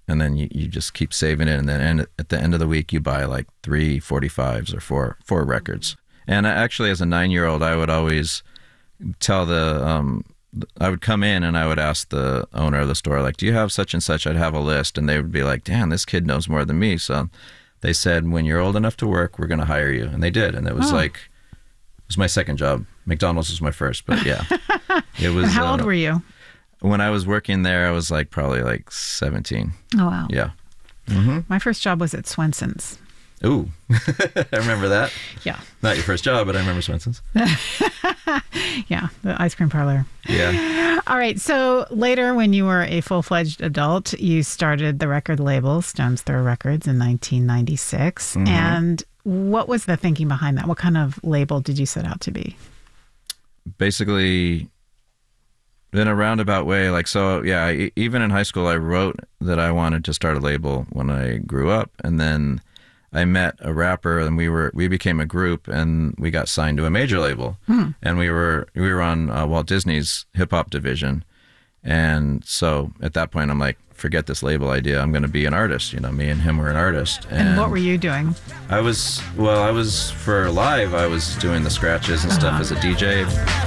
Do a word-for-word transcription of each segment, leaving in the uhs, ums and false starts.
and then you, you just keep saving it, and then end, at the end of the week you buy like three forty-fives or four four records. And I, actually, as a nine-year-old, I would always tell the um, I would come in and I would ask the owner of the store, like, do you have such and such? I'd have a list, and they would be like, damn, this kid knows more than me. So they said, when you're old enough to work, we're going to hire you. And they did. And it was oh. like, it was my second job. McDonald's was my first, but yeah. It was. And how uh, old were you? When I was working there, I was like probably like seventeen. Oh, wow. Yeah. Mm-hmm. My first job was at Swenson's. Ooh, I remember that. Yeah. Not your first job, but I remember Swenson's. Yeah, the ice cream parlor. Yeah. All right. So later, when you were a full-fledged adult, you started the record label, Stones Throw Records, in nineteen ninety-six. Mm-hmm. And what was the thinking behind that? What kind of label did you set out to be? Basically, in a roundabout way, like, so, yeah, e- even in high school, I wrote that I wanted to start a label when I grew up. And then I met a rapper, and we were we became a group, and we got signed to a major label, hmm. and we were we were on uh, Walt Disney's hip hop division, and so at that point I'm like, forget this label idea. I'm going to be an artist. You know, me and him were an artist. And, and what were you doing? I was well, I was for live. I was doing the scratches and uh-huh. stuff as a D J.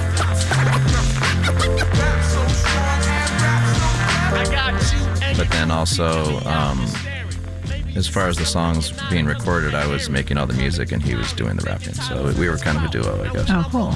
But then also. Um, As far as the songs being recorded, I was making all the music and he was doing the rapping. So we were kind of a duo, I guess. Oh, cool.